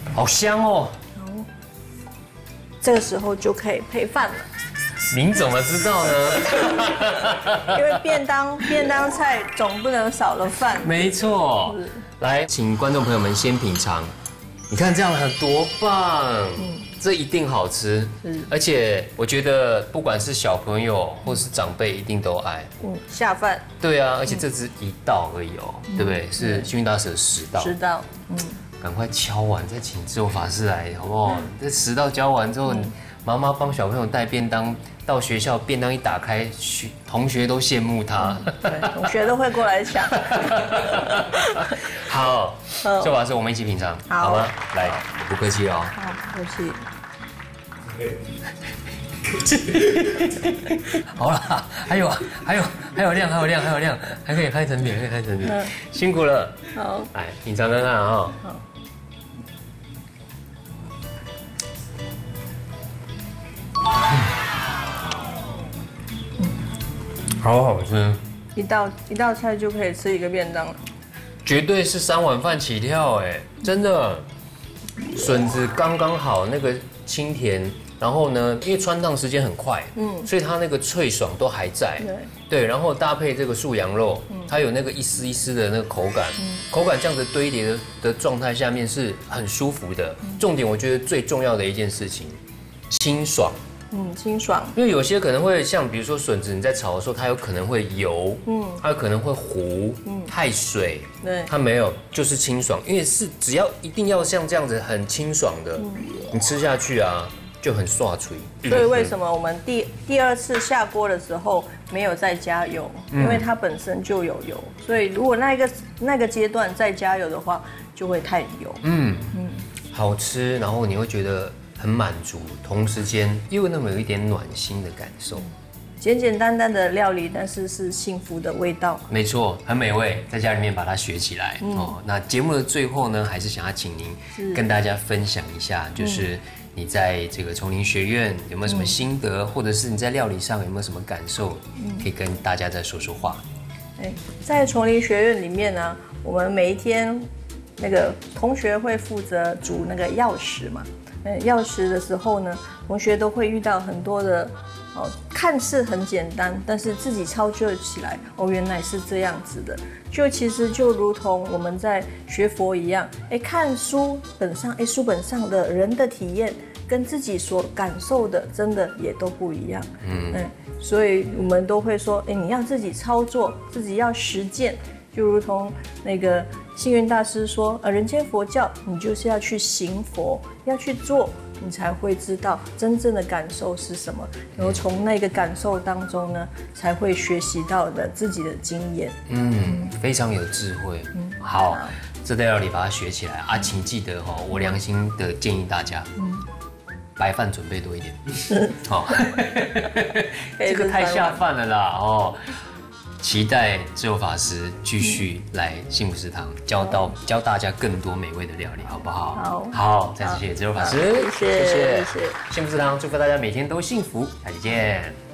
好香哦。 这个时候就可以配饭了。 您怎么知道呢？ 因为便当菜总不能少了饭。 没错。来，请观众朋友们先品尝。你看这样多棒！这一定好吃。而且我觉得不管是小朋友或是长辈，一定都爱。 下饭。 对啊，而且这只1道而已哦，对不对？是幸运大师10道。 10道。 赶快敲完，再请智慧法师来，好不好？这10道教完之后，妈妈帮小朋友带便当到学校，便当一打开，同学都羡慕他， 对，同学都会过来抢。 好，智慧法师，我们一起品尝，好吗？来，不客气哦。 好，不客气。 好了，还有量，还可以开成品，辛苦了。 好， 来品尝看看啊。好。好好吃， 一道菜就可以吃1个便当了， 绝对是3碗饭起跳哎，真的。笋子刚刚好，那个清甜，然后呢，因为穿烫时间很快，所以它那个脆爽都还在，对，然后搭配这个素羊肉，它有那个一丝一丝的那个口感，口感这样子堆叠的状态下面是很舒服的。重点我觉得最重要的一件事情，清爽。 清爽。 因为有些可能会像比如说笋子，你在炒的时候，它有可能会油，它有可能会糊，太水， 对， 它没有，就是清爽。因为是只要一定要像这样子很清爽的，你吃下去啊就很刷脆。 所以为什么我们第2次下锅的时候没有再加油？因为它本身就有油，所以如果那个阶段再加油的话，就会太油。 好吃，然后你会觉得很满足，同时间又那么有一点暖心的感受。 简简单单的料理，但是是幸福的味道。 没错，很美味，在家里面把它学起来。那节目的最后呢，还是想要请您跟大家分享一下，就是你在这个丛林学院有没有什么心得，或者是你在料理上有没有什么感受，可以跟大家再说说话。 在丛林学院里面呢，我们每一天那个同学会负责煮那个药食嘛。药食的时候呢，同学都会遇到很多的看似很简单，但是自己操作起来，原来是这样子的。其实就如同我们在学佛一样，看书本上的人的体验，跟自己所感受的，真的也都不一样。所以我们都会说，你要自己操作，自己要实践。就如同那个星云大师说，人间佛教，你就是要去行佛，要去做，你才会知道真正的感受是什么。然后从那个感受当中呢，才会学习到的自己的经验。 非常有智慧。好，这道料理把它学起来啊，请记得我良心的建议大家，白饭准备多一点。这个太下饭了啦期待智慧法师继续来幸福食堂教大家更多美味的料理，好不好？好，再次谢谢智慧法师， 谢谢。 幸福食堂祝福大家每天都幸福，下期见。